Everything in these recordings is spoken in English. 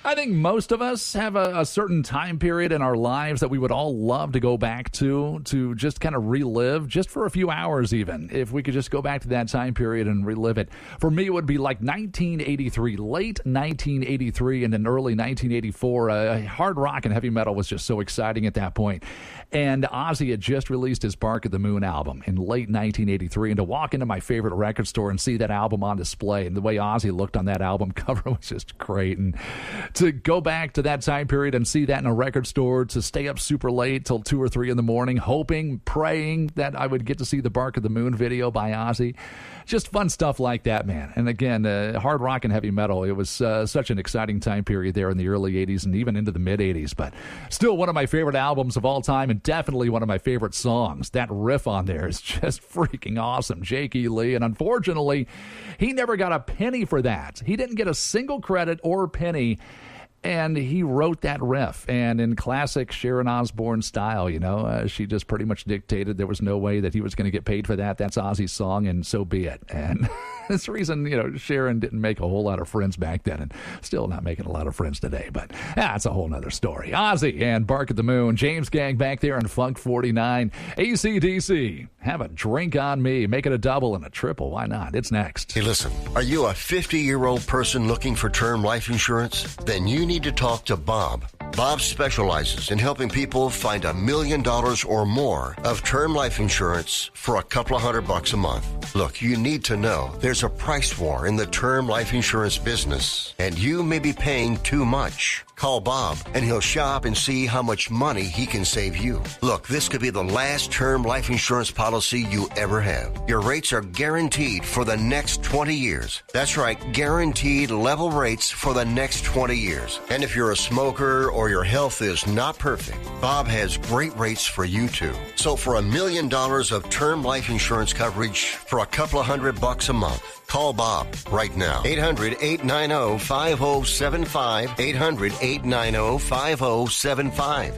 I think most of us have a certain time period in our lives that we would all love to go back to just kind of relive, just for a few hours even. If we could just go back to that time period and relive it. For me, it would be like 1983, late 1983 and then early 1984. Hard rock and heavy metal was just so exciting at that point. And Ozzy had just released his Bark at the Moon album in late 1983. And to walk into my favorite record store and see that album on display and the way Ozzy looked on that album cover was just great. And to go back to that time period and see that in a record store, to stay up super late till 2 or 3 in the morning, hoping, praying that I would get to see the Bark at the Moon video by Ozzy. Just fun stuff like that, man. And again, hard rock and heavy metal, it was such an exciting time period there in the early 80s and even into the mid 80s. But still one of my favorite albums of all time and definitely one of my favorite songs. That riff on there is just freaking awesome. Jake E. Lee. And unfortunately, he never got a penny for that. He didn't get a single credit or penny. And he wrote that riff, and in classic Sharon Osbourne style, she just pretty much dictated there was no way that he was going to get paid for that. That's Ozzy's song, and so be it. And that's the reason, Sharon didn't make a whole lot of friends back then, and still not making a lot of friends today. But that's a whole nother story. Ozzy and Bark at the Moon, James Gang back there in Funk 49, AC/DC. Have a drink on me. Make it a double and a triple. Why not? It's next. Hey, listen, are you a 50-year-old person looking for term life insurance? Then you need to talk to Bob. Bob specializes in helping people find $1 million or more of term life insurance for a couple of $100 a month. Look, you need to know there's a price war in the term life insurance business, and you may be paying too much. Call Bob, and he'll shop and see how much money he can save you. Look, this could be the last term life insurance policy you ever have. Your rates are guaranteed for the next 20 years. That's right, guaranteed level rates for the next 20 years. And if you're a smoker or your health is not perfect, Bob has great rates for you too. So for $1 million of term life insurance coverage for a couple of $100 a month, call Bob right now. 800-890-5075. 800-890-5075.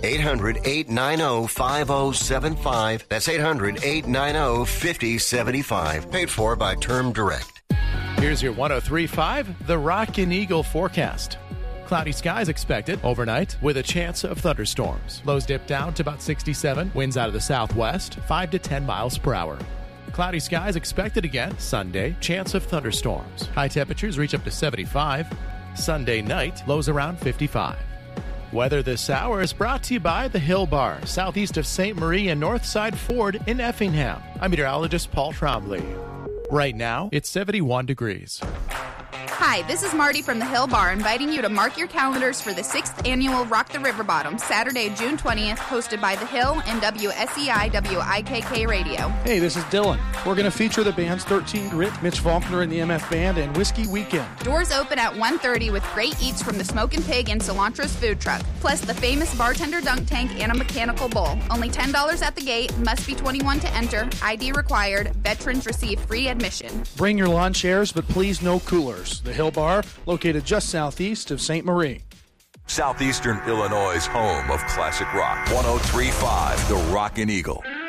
800-890-5075. That's 800-890-5075. Paid for by Term Direct. Here's your 103.5, the Rockin' Eagle forecast. Cloudy skies expected overnight with a chance of thunderstorms. Lows dip down to about 67. Winds out of the southwest, 5 to 10 miles per hour. Cloudy skies expected again Sunday. Chance of thunderstorms. High temperatures reach up to 75. Sunday night, lows around 55. Weather this hour is brought to you by the Hill Bar, southeast of St. Marie and Northside Ford in Effingham. I'm meteorologist Paul Trombley. Right now, it's 71 degrees. Hi, this is Marty from the Hill Bar, inviting you to mark your calendars for the 6th annual Rock the River Bottom, Saturday, June 20th, hosted by The Hill and WSEI WIKK Radio. Hey, this is Dylan. We're going to feature the bands 13 Grit, Mitch Faulkner and the MF Band, and Whiskey Weekend. Doors open at 1:30 with great eats from the Smokin' Pig and Cilantro's food truck, plus the famous bartender dunk tank and a mechanical bull. Only $10 at the gate, must be 21 to enter, ID required, veterans receive free admission. Bring your lawn chairs, but please no coolers. The Hill Bar, located just southeast of St. Marie. Southeastern Illinois' home of classic rock. 103.5, the Rockin' Eagle.